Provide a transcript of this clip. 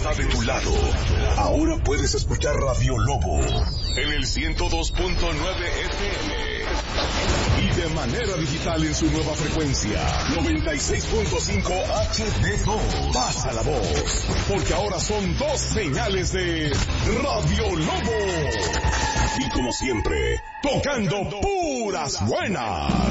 está de tu lado. Ahora puedes escuchar Radio Lobo en el 102.9 FM y de manera digital en su nueva frecuencia 96.5 HD2. Pasa la voz, porque ahora son 2 señales de Radio Lobo. Y como siempre, tocando puras buenas.